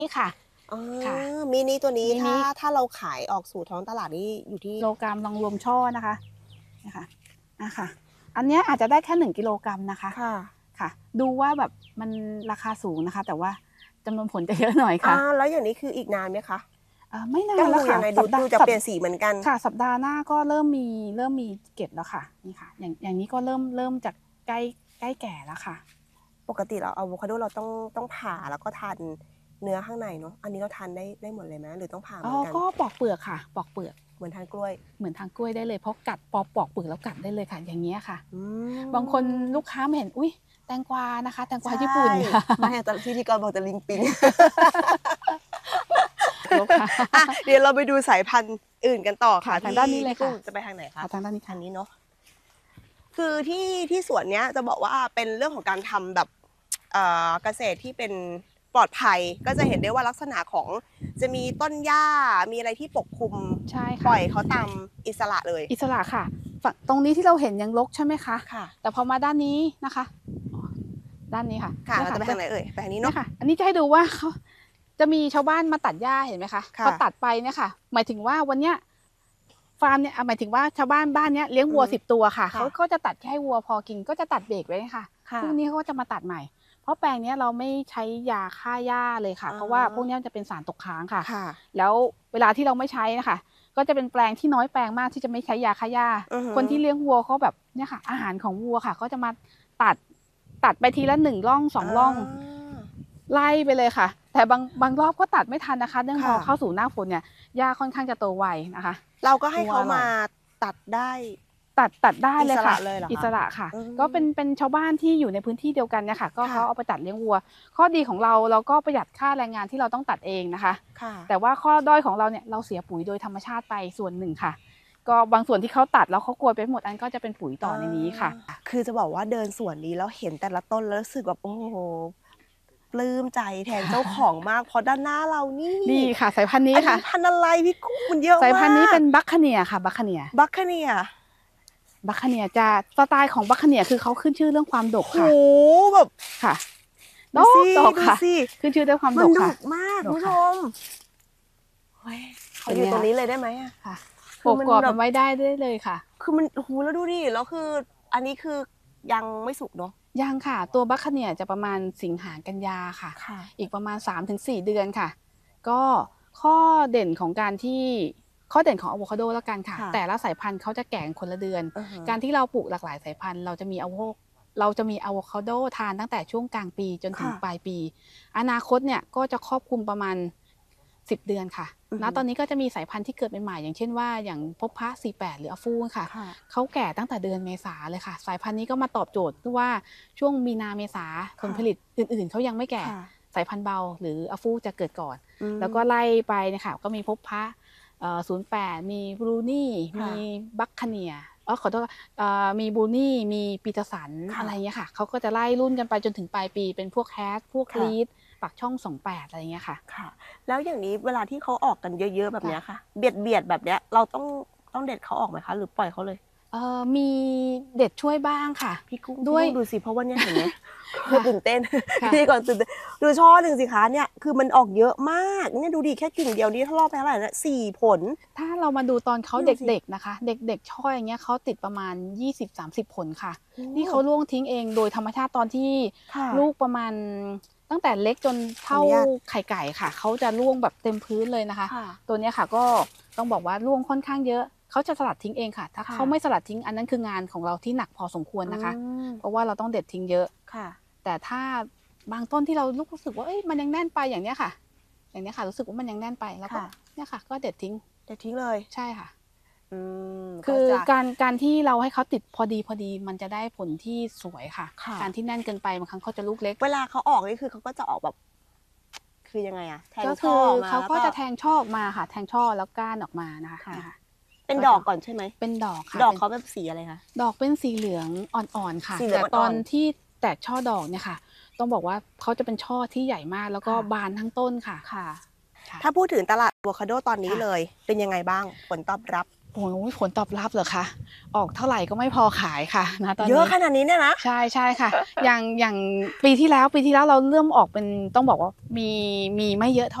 นี่ค่ะอ๋อค่ะมินิตัวนี้มินิถ้าเราขายออกสู่ท้องตลาดนี่อยู่ที่กิโลกรัมลองรวมช่อนะคะนะคะค่ะอันนี้อาจจะได้แค่1 กิโลกรัมนะคะค่ะค่ะดูว่าแบบมันราคาสูงนะคะแต่ว่าจำนวนผลจะเยอะหน่อยค่ะแล้วอย่างนี้คืออีกนานไหมคะไม่นาต้อนแล้วค่ะงดูยังไงสัปดาห์ดูจะเปลี่ยนสีเหมือนกันค่ะสัปดาห์หน้าก็เริ่มมีเก็บแล้วค่ะนี่ค่ะอย่างนี้ก็เริ่มจากใกล้แก่แล้วค่ะปกติเราอะโวคาโดเราต้องผ่าแล้วก็ทานเนื้อข้างในเนาะอันนี้เราทานได้หมดเลยไหมหรือต้องผ่าเหมือนกันก็ปอกเปลือกค่ะปอกเปลือกเหมือนทานกล้วยเหมือนทางกล้วยได้เลยเพราะกัดปอกเปลือกแล้วกัดได้เลยค่ะอย่างเงี้ยค่ะอืบางคนมลูกค้ามาเห็นอุ๊ยแตงกวานะคะแตงกวาใช่ญี่ปุ่นค่ะไม่แต่พิธีกรบอกจะลิงปิงลูกค้าเดี๋ยวเราไปดูสายพันธุ์อื่นกันต่อค่ะทางด้านนี้เลยค่ะพี่กุ้งจะไปทางไหนคะทางด้านนี้ทาค่ะงนี้เนาะคือที่สวนเนี้ยจะบอกว่าเป็นเรื่องของการทำแบบเกษตรที่เป็นปลอดภัยก็จะเห็นได้ว่าลักษณะของจะมีต้นหญ้ามีอะไรที่ปกคลุมใช่ปล่ค่ะอยเขาตามอิสระเลยอิสระค่ะฝั่งตรงนี้ที่เราเห็นยังรกใช่ไหมคะค่ะแต่พอมาด้านนี้นะคะด้านนี้ค่ะค่ะนี่เราจะไปทางไหนเอ่ยไปทางนี้นี่เนาะค่ะอันนี้จะให้ดูว่าเขาจะมีชาวบ้านมาตัดหญ้าเห็นไหมคะค่ะพอตัดไปเนี่ยค่ะหมายถึงว่าวันเนี้ยฟาร์มเนี่ยหมายถึงว่าชาวบ้านบ้านเนี้ยเลี้ยงวัว10 ตัวค่ะเขาก็จะตัดแค่วัวพอกินก็จะตัดเบรกไว้ค่ะพรุ่งนี้เขาก็จะมาตัดใหม่เพราะแปลงนี้เราไม่ใช้ยาฆ่าหญ้าเลยค่ะเพราะว่าพวกนี้จะเป็นสารตกค้างค่ะแล้วเวลาที่เราไม่ใช้นะคะก็จะเป็นแปลงที่น้อยแปลงมากที่จะไม่ใช้ยาฆ่าหญ้าคนที่เลี้ยงวัวเขาแบบเนี่ยค่ะอาหารของวัวค่ะก็จะมาตัดไปทีละ1 ร่อง 2 ร่องไล่ไปเลยค่ะแต่บางรอบก็ตัดไม่ทันนะคะเนื่องพอเข้าสู่หน้าฝนเนี่ยหญ้าค่อนข้างจะโตไวนะคะเราก็ให้เขามาตัดได้ตัดได้เลยค่ะอิสระค่ะก็เป็นชาวบ้านที่อยู่ในพื้นที่เดียวกันเนี่ยค่ะก็เขาเอาไปตัดเลี้ยงวัวข้อดีของเราก็ประหยัดค่าแรงงานที่เราต้องตัดเองนะคะแต่ว่าข้อด้อยของเราเนี่ยเราเสียปุ๋ยโดยธรรมชาติไปส่วนหนึ่งค่ะก็บางส่วนที่เขาตัดแล้วเขากลัวไปหมดอันก็จะเป็นปุ๋ยต่อในนี้ค่ะคือจะบอกว่าเดินสวนนี้แล้วเห็นแต่ละต้นแล้วรู้สึกแบบโอ้โหปลื้มใจแทนเจ้าของมากเพราะด้านหน้าเรานี่ค่ะสายพันธุ์นี้ค่ะพันธุ์อะไรพี่กุ้งมันเยอะมากสายพันธุ์นี้เป็นบัคคาเนียค่ะบัคคาเนียจะสไตล์ของบัคคาเนียคือเขาขึ้นชื่อเรื่องความดกค่ะโอ้แบบค่ะดูค่ะสิขึ้นชื่อเรื่องความดกค่ะมันดกมากคุณผู้ชมเขาอยู่ตรงนี้เลยได้ไหมอะค่ะปกกรอบมันไว้ได้เลยค่ะคือมันโหแล้วดูดิแล้วคืออันนี้คือยังไม่สุกเนาะยังค่ะตัวบัคคาเนียจะประมาณสิงหากันยาค่ะอีกประมาณ 3-4 เดือนค่ะก็ข้อเด่นของอะโวคาโดแล้วกันค่ะแต่ละสายพันธุ์เขาจะแก่คนละเดือนการที่เราปลูกหลากหลายสายพันธุ์เราจะมีอะโวคาโดทานตั้งแต่ช่วงกลางปีจนถึงปลายปีอนาคตเนี่ยก็จะครอบคลุมประมาณ10 เดือนค่ะณตอนนี้ก็จะมีสายพันธุ์ที่เกิดใหม่ๆอย่างเช่นว่าอย่างพบพระ48หรืออฟูค่ะเขาแก่ตั้งแต่เดือนเมษาเลยค่ะสายพันธุ์นี้ก็มาตอบโจทย์ว่าช่วงมีนาเมษาผลผลิตอื่นๆเขายังไม่แก่สายพันธุ์เบาหรืออฟูจะเกิดก่อนแล้วก็ไล่ไปนะคะก็มีพบพระ08มีบรูนี่มีบัคคาเนียขอโทษมีบรูนี่มีปีเตอร์สันอะไรเงี้ยค่ะเขาก็จะไล่รุ่นกันไปจนถึงปลายปีเป็นพวกแฮชพวกลีดปากช่อง28อะไรเงี้ยค่ะแล้วอย่างนี้เวลาที่เขาออกกันเยอะๆแบบนี้ค่ะเบียดแบบเนี้ยเราต้องเด็ดเขาออกไหมคะหรือปล่อยเขาเลยมีเด็ดช่วยบ้างค่ะพี่กุ้งด้วยดูสิเพราะว่าเนี่ยเห็นไหมตื่นเต้นพี่ก่อนตื่นเต้นดูช่อหนึ่งสิคะเนี่ยคือมันออกเยอะมากเนี่ยดูดิแค่กิ่งเดียวนี้ถ้ารอบไปเท่าไหร่นะ4 ผลถ้าเรามาดูตอนเขาเด็กๆนะคะเด็กๆช่ออย่างเงี้ยเขาติดประมาณ20-30 ผลค่ะนี่เขาร่วงทิ้งเองโดยธรรมชาติตอนที่ลูกประมาณตั้งแต่เล็กจนเท่าไข่ไก่ค่ะเขาจะร่วงแบบเต็มพื้นเลยนะคะตัวนี้ค่ะก็ต้องบอกว่าร่วงค่อนข้างเยอะเขาจะสลัดทิ้งเองค่ะถ้าเขาไม่สลัดทิ้งอันนั้นคืองานของเราที่หนักพอสมควรนะคะเพราะว่าเราต้องเด็ดทิ้งเยอะแต่ถ้าบางต้นที่เรารู้สึกว่ามันยังแน่นไปอย่างเนี้ยค่ะอย่างนี้ค่ะรู้สึกว่ามันยังแน่นไปแล้วก็เนี่ยค่ะก็เด็ดทิ้งเลยใช่ค่ะคือการที่เราให้เขาติดพอดีมันจะได้ผลที่สวยค่ะการที่แน่นเกินไปบางครั้งเขาจะลูกเล็กเวลาเขาออกนี่คือเขาก็จะออกแบบคือยังไงอะแทงช่อมาเขาก็จะแทงช่อออกมาค่ะแทงช่อแล้วก้านออกมานะคะเป็นดอกก่อนใช่ไหมเป็นดอกค่ะดอกเขาแบบสีอะไรคะดอกเป็นสีเหลืองอ่อนๆค่ะแต่ตอนที่แตกช่อดอกเนี่ยค่ะต้องบอกว่าเขาจะเป็นช่อที่ใหญ่มากแล้วก็บานทั้งต้นค่ะถ้าพูดถึงตลาดอะโวคาโดตอนนี้เลยเป็นยังไงบ้างผลตอบรับโอ้ยผลตอบรับเหรอคะออกเท่าไหร่ก็ไม่พอขายค่ะนะตอนนี้เยอะขนาดนี้เนี่ยนะใช่ค่ะอย่างปีที่แล้วเราเริ่มออกเป็นต้องบอกว่ามีไม่เยอะเท่า